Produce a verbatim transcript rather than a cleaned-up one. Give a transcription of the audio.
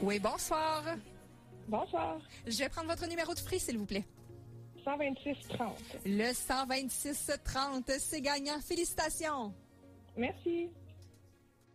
Oui, bonsoir. Bonsoir. Je vais prendre votre numéro de free, s'il vous plaît. cent vingt-six trente. Le cent vingt-six trente, c'est gagnant. Félicitations. Merci.